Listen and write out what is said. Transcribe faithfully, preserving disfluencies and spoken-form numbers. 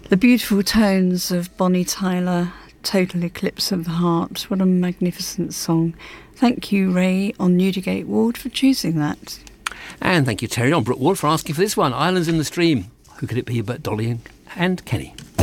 The beautiful tones of Bonnie Tyler, Total Eclipse of the Heart. What a magnificent song. Thank you, Ray, on Newdigate Ward, for choosing that. And thank you, Terry, on Brooke Ward, for asking for this one, Islands in the Stream. Who could it be but Dolly and Kenny?